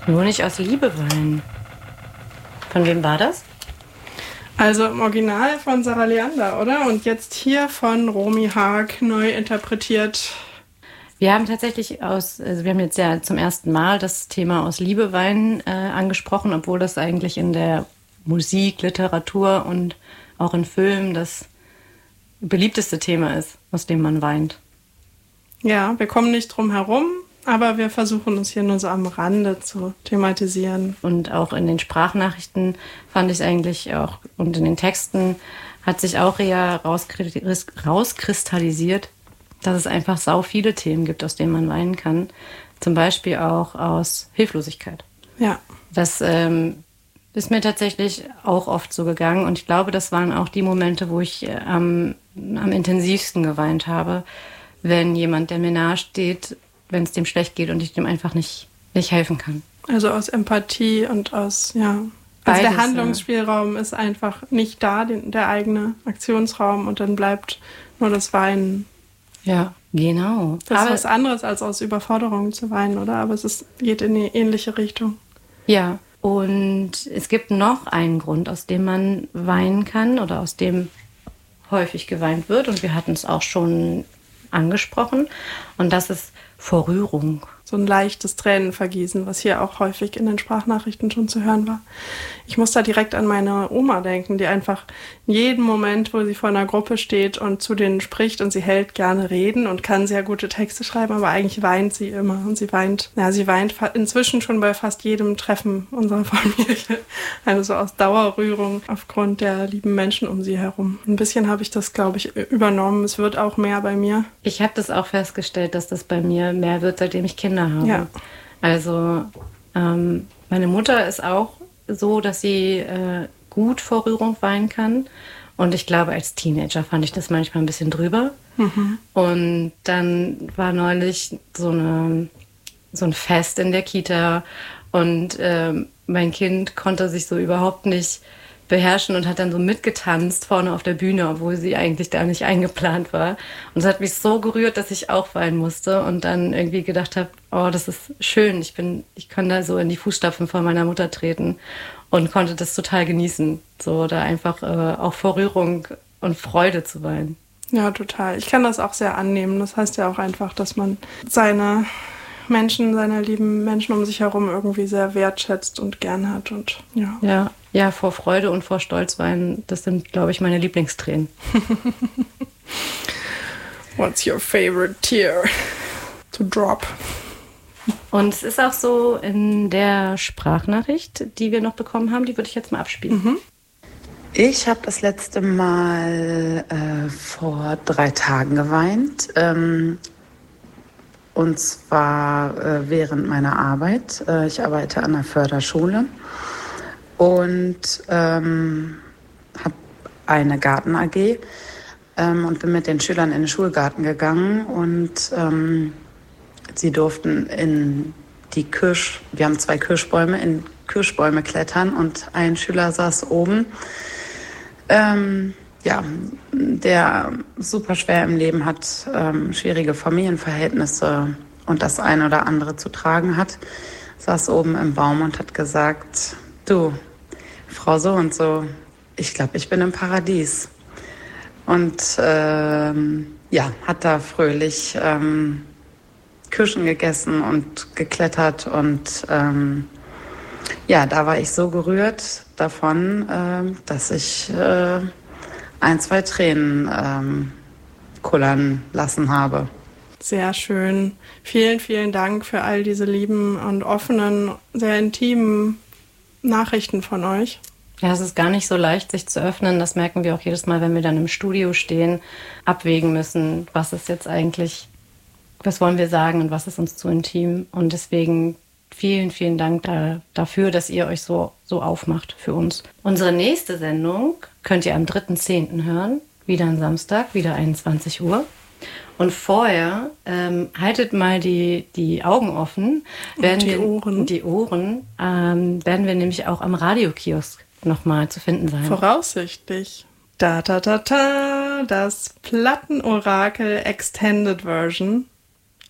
Nur nicht aus Liebe weinen. Von wem war das? Also im Original von Sarah Leander, oder? Und jetzt hier von Romy Haag neu interpretiert. Wir haben tatsächlich wir haben jetzt ja zum ersten Mal das Thema aus Liebe weinen angesprochen, obwohl das eigentlich in der Musik, Literatur und auch in Filmen das beliebteste Thema ist, aus dem man weint. Ja, wir kommen nicht drum herum, aber wir versuchen uns hier nur so am Rande zu thematisieren. Und auch in den Sprachnachrichten fand ich eigentlich auch, und in den Texten hat sich auch eher rauskristallisiert, dass es einfach sau viele Themen gibt, aus denen man weinen kann. Zum Beispiel auch aus Hilflosigkeit. Ja. Das ist mir tatsächlich auch oft so gegangen. Und ich glaube, das waren auch die Momente, wo ich am intensivsten geweint habe, wenn jemand, der mir nahe steht, wenn es dem schlecht geht und ich dem einfach nicht helfen kann. Also aus Empathie und aus, ja. Beides, also der Handlungsspielraum ist einfach nicht da, der eigene Aktionsraum, und dann bleibt nur das Weinen. Ja, genau. Das ist was anderes, als aus Überforderung zu weinen, oder? Aber geht in eine ähnliche Richtung. Ja, und es gibt noch einen Grund, aus dem man weinen kann oder aus dem häufig geweint wird. Und wir hatten es auch schon angesprochen. Und das ist vor Rührung. So ein leichtes Tränenvergießen, was hier auch häufig in den Sprachnachrichten schon zu hören war. Ich muss da direkt an meine Oma denken, die einfach in jedem Moment, wo sie vor einer Gruppe steht und zu denen spricht, und sie hält gerne Reden und kann sehr gute Texte schreiben, aber eigentlich weint sie immer. Und sie weint inzwischen schon bei fast jedem Treffen unserer Familie. Also so aus Dauerrührung aufgrund der lieben Menschen um sie herum. Ein bisschen habe ich das, glaube ich, übernommen. Es wird auch mehr bei mir. Ich habe das auch festgestellt, dass das bei mir mehr wird, seitdem ich Kinder habe. Ja. Also meine Mutter ist auch so, dass sie gut vor Rührung weinen kann. Und ich glaube, als Teenager fand ich das manchmal ein bisschen drüber. Mhm. Und dann war neulich so ein Fest in der Kita und mein Kind konnte sich so überhaupt nicht beherrschen und hat dann so mitgetanzt vorne auf der Bühne, obwohl sie eigentlich da nicht eingeplant war. Und es hat mich so gerührt, dass ich auch weinen musste und dann irgendwie gedacht habe, oh, das ist schön. Ich kann da so in die Fußstapfen von meiner Mutter treten und konnte das total genießen, so da einfach auch vor Rührung und Freude zu weinen. Ja, total. Ich kann das auch sehr annehmen. Das heißt ja auch einfach, dass man seine lieben Menschen um sich herum irgendwie sehr wertschätzt und gern hat. Und ja. Ja, vor Freude und vor Stolz weinen, das sind, glaube ich, meine Lieblingstränen. What's your favorite tear to drop? Und es ist auch so in der Sprachnachricht, die wir noch bekommen haben, die würde ich jetzt mal abspielen. Mhm. Ich habe das letzte Mal vor 3 Tagen geweint. Und zwar während meiner Arbeit. Ich arbeite an der Förderschule und habe eine Garten-AG und bin mit den Schülern in den Schulgarten gegangen. Und sie durften wir haben 2 Kirschbäume, in Kirschbäume klettern. Und ein Schüler saß oben, der super schwer im Leben hat, schwierige Familienverhältnisse und das eine oder andere zu tragen hat, saß oben im Baum und hat gesagt, du, Frau so und so, ich glaube, ich bin im Paradies. Und hat da fröhlich Kirschen gegessen und geklettert. Und da war ich so gerührt davon, dass ich 1, 2 Tränen kullern lassen habe. Sehr schön. Vielen, vielen Dank für all diese lieben und offenen, sehr intimen Nachrichten von euch. Ja, es ist gar nicht so leicht, sich zu öffnen. Das merken wir auch jedes Mal, wenn wir dann im Studio stehen, abwägen müssen, was ist jetzt eigentlich, was wollen wir sagen und was ist uns zu intim. Und deswegen vielen, vielen Dank dafür, dass ihr euch so aufmacht für uns. Unsere nächste Sendung könnt ihr am 3.10. hören, wieder am Samstag, wieder 21 Uhr. Und vorher haltet mal die Augen offen. Die Ohren werden wir nämlich auch am Radiokiosk nochmal zu finden sein. Voraussichtlich. Das Plattenorakel Extended Version.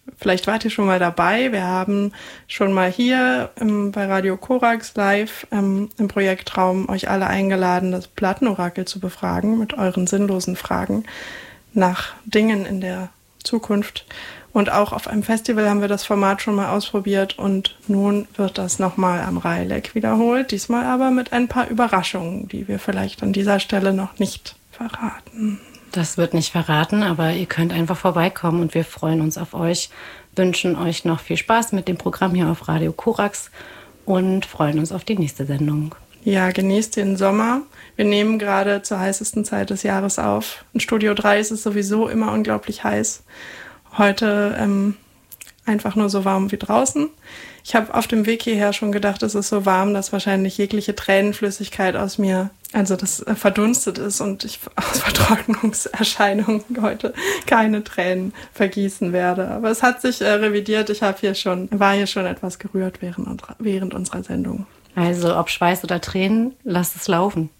vielleicht wart ihr schon mal dabei. Wir haben schon mal hier bei Radio Korax live im Projektraum euch alle eingeladen, das Plattenorakel zu befragen mit euren sinnlosen Fragen nach Dingen in der Zukunft. Und auch auf einem Festival haben wir das Format schon mal ausprobiert und nun wird das nochmal am Raileck wiederholt. Diesmal aber mit ein paar Überraschungen, die wir vielleicht an dieser Stelle noch nicht verraten. Das wird nicht verraten, aber ihr könnt einfach vorbeikommen und wir freuen uns auf euch, wünschen euch noch viel Spaß mit dem Programm hier auf Radio Korax und freuen uns auf die nächste Sendung. Ja, genießt den Sommer. Wir nehmen gerade zur heißesten Zeit des Jahres auf. In Studio 3 ist es sowieso immer unglaublich heiß. Heute einfach nur so warm wie draußen. Ich habe auf dem Weg hierher schon gedacht, es ist so warm, dass wahrscheinlich jegliche Tränenflüssigkeit aus mir, also das verdunstet ist und ich aus Vertrocknungserscheinungen heute keine Tränen vergießen werde. Aber es hat sich revidiert. Ich war hier schon etwas gerührt während unserer Sendung. Also ob Schweiß oder Tränen, lasst es laufen.